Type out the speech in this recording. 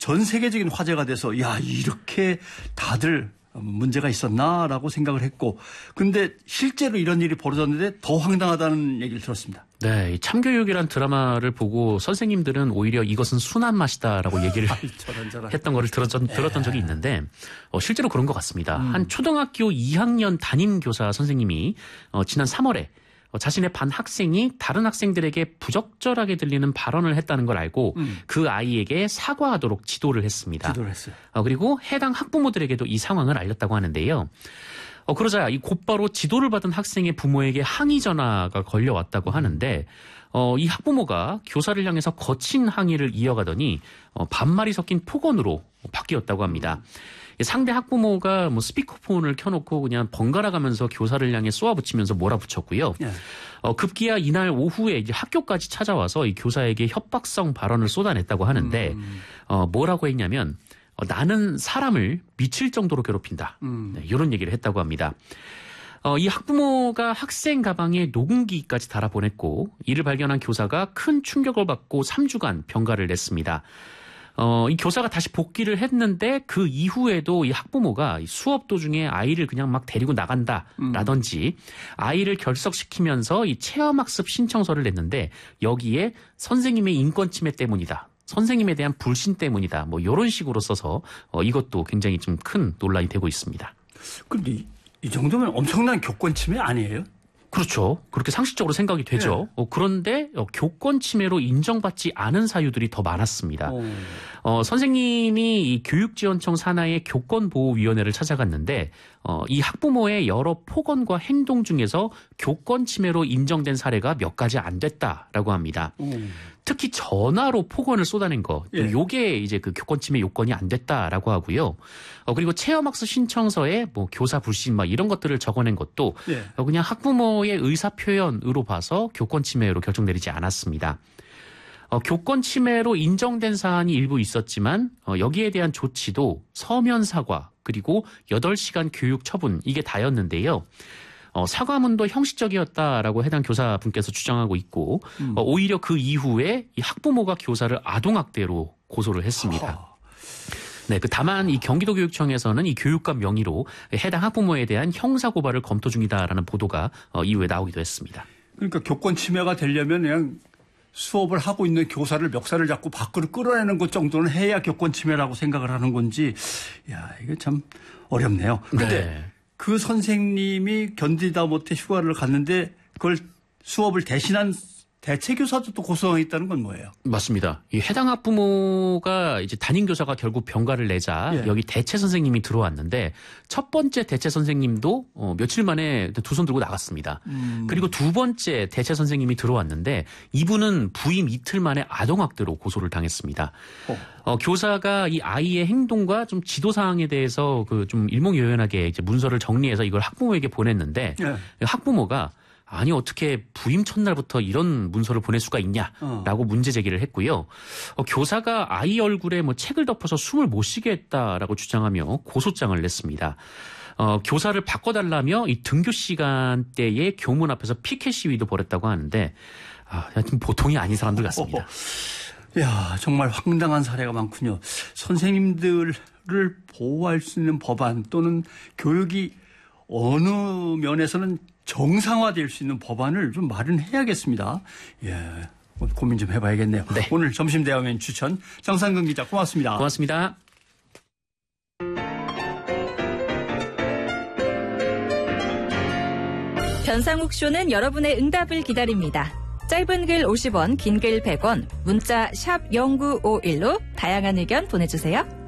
전 세계적인 화제가 돼서 야 이렇게 다들 문제가 있었나라고 생각을 했고 근데 실제로 이런 일이 벌어졌는데 더 황당하다는 얘기를 들었습니다. 네, 이 참교육이란 드라마를 보고 선생님들은 오히려 이것은 순한 맛이다라고 얘기를 했던 거를 들었던 적이 있는데 실제로 그런 것 같습니다. 한 초등학교 2학년 담임 교사 선생님이 지난 3월에 자신의 반 학생이 다른 학생들에게 부적절하게 들리는 발언을 했다는 걸 알고 그 아이에게 사과하도록 지도를 했습니다. 지도를 했어요. 그리고 해당 학부모들에게도 이 상황을 알렸다고 하는데요. 그러자 이 곧바로 지도를 받은 학생의 부모에게 항의 전화가 걸려왔다고 하는데 이 학부모가 교사를 향해서 거친 항의를 이어가더니 반말이 섞인 폭언으로 바뀌었다고 합니다. 상대 학부모가 뭐 스피커폰을 켜놓고 그냥 번갈아 가면서 교사를 향해 쏘아붙이면서 몰아붙였고요. 예. 급기야 이날 오후에 이제 학교까지 찾아와서 이 교사에게 협박성 발언을 쏟아냈다고 하는데 뭐라고 했냐면 나는 사람을 미칠 정도로 괴롭힌다. 네, 이런 얘기를 했다고 합니다. 이 학부모가 학생 가방에 녹음기까지 달아보냈고 이를 발견한 교사가 큰 충격을 받고 3주간 병가를 냈습니다. 이 교사가 다시 복귀를 했는데 그 이후에도 이 학부모가 수업 도중에 아이를 그냥 막 데리고 나간다라든지 아이를 결석시키면서 이 체험학습 신청서를 냈는데 여기에 선생님의 인권 침해 때문이다. 선생님에 대한 불신 때문이다. 뭐 이런 식으로 써서 이것도 굉장히 좀 큰 논란이 되고 있습니다. 그런데 이 정도면 엄청난 교권 침해 아니에요? 그렇죠. 그렇게 상식적으로 생각이 되죠. 네. 그런데 교권 침해로 인정받지 않은 사유들이 더 많았습니다. 선생님이 이 교육지원청 산하의 교권보호위원회를 찾아갔는데 이 학부모의 여러 폭언과 행동 중에서 교권 침해로 인정된 사례가 몇 가지 안 됐다라고 합니다. 특히 전화로 폭언을 쏟아낸 거, 예. 요게 이제 그 교권 침해 요건이 안 됐다라고 하고요. 그리고 체험학습 신청서에 뭐 교사 불신 막 이런 것들을 적어낸 것도 예. 그냥 학부모의 의사 표현으로 봐서 교권 침해로 결정내리지 않았습니다. 교권 침해로 인정된 사안이 일부 있었지만 여기에 대한 조치도 서면 사과 그리고 8시간 교육 처분 이게 다였는데요. 사과문도 형식적이었다라고 해당 교사분께서 주장하고 있고 오히려 그 이후에 이 학부모가 교사를 아동학대로 고소를 했습니다. 네, 다만 이 경기도교육청에서는 이 교육감 명의로 해당 학부모에 대한 형사고발을 검토 중이다라는 보도가 이후에 나오기도 했습니다. 그러니까 교권 침해가 되려면 그냥 수업을 하고 있는 교사를 멱살을 잡고 밖으로 끌어내는 것 정도는 해야 교권 침해라고 생각을 하는 건지, 야, 이게 참 어렵네요. 그런데 네. 그 선생님이 견디다 못해 휴가를 갔는데 그걸 수업을 대신한 대체 교사도 또 고소했다는 건 뭐예요? 맞습니다. 이 해당 학부모가 이제 담임 교사가 결국 병가를 내자 예. 여기 대체 선생님이 들어왔는데 첫 번째 대체 선생님도 며칠 만에 두 손 들고 나갔습니다. 그리고 두 번째 대체 선생님이 들어왔는데 이분은 부임 이틀 만에 아동학대로 고소를 당했습니다. 교사가 이 아이의 행동과 좀 지도 사항에 대해서 그 좀 일목요연하게 이제 문서를 정리해서 이걸 학부모에게 보냈는데 예. 학부모가 아니 어떻게 부임 첫날부터 이런 문서를 보낼 수가 있냐라고 문제 제기를 했고요. 교사가 아이 얼굴에 뭐 책을 덮어서 숨을 못 쉬게 했다라고 주장하며 고소장을 냈습니다. 교사를 바꿔달라며 이 등교 시간대에 교문 앞에서 피켓 시위도 벌였다고 하는데 보통이 아닌 사람들 같습니다. 야, 정말 황당한 사례가 많군요. 선생님들을 보호할 수 있는 법안 또는 교육이 어느 면에서는 정상화될 수 있는 법안을 좀 마련해야겠습니다. 예, 고민 좀 해봐야겠네요. 네. 오늘 점심 대화면 추천 정상근 기자 고맙습니다. 고맙습니다. 변상욱 쇼는 여러분의 응답을 기다립니다. 짧은 글 50원, 긴 글 100원, 문자 샵 0951로 다양한 의견 보내주세요.